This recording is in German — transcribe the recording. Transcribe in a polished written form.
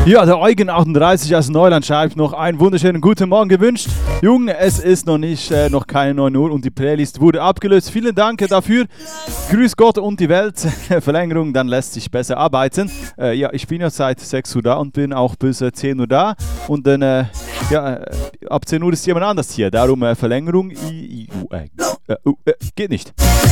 Ja, der Eugen 38 aus Neuland schreibt noch einen wunderschönen guten Morgen gewünscht. Jung, es ist noch keine 9 Uhr und die Playlist wurde abgelöst. Vielen Dank dafür. Grüß Gott und die Welt. Verlängerung, dann lässt sich besser arbeiten. Ja, ich bin ja seit 6 Uhr da und bin auch bis 10 Uhr da. Und dann, ab 10 Uhr ist jemand anders hier. Darum Verlängerung geht nicht.